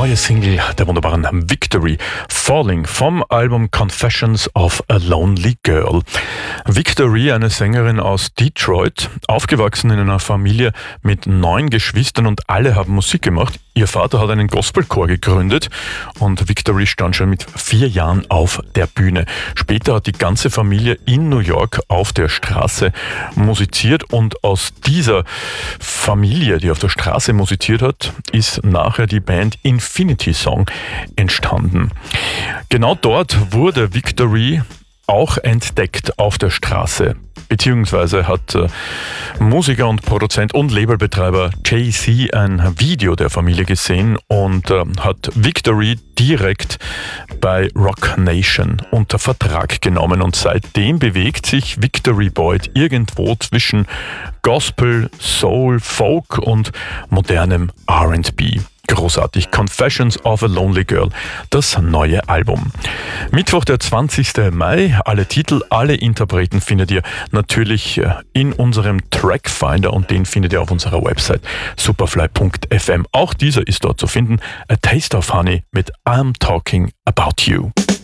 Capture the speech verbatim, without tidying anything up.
neue Single der wunderbaren Victory, Falling, vom Album Confessions of a Lonely Girl. Victory, eine Sängerin aus Detroit, aufgewachsen in einer Familie mit neun Geschwistern und alle haben Musik gemacht. Ihr Vater hat einen Gospelchor gegründet und Victory stand schon mit vier Jahren auf der Bühne. Später hat die ganze Familie in New York auf der Straße musiziert und aus dieser Familie, die auf der Straße musiziert hat, ist nachher die Band Infinity Song entstanden. Genau dort wurde Victory auch entdeckt auf der Straße, beziehungsweise hat äh, Musiker und Produzent und Labelbetreiber Jay-Z ein Video der Familie gesehen und äh, hat Victory direkt bei Roc Nation unter Vertrag genommen und seitdem bewegt sich Victory Boyd irgendwo zwischen Gospel, Soul, Folk und modernem R and B. Großartig. Confessions of a Lonely Girl, das neue Album. Mittwoch, der zwanzigster Mai. Alle Titel, alle Interpreten findet ihr natürlich in unserem Trackfinder und den findet ihr auf unserer Website superfly punkt f m. Auch dieser ist dort zu finden. A Taste of Honey mit I'm Talking About You.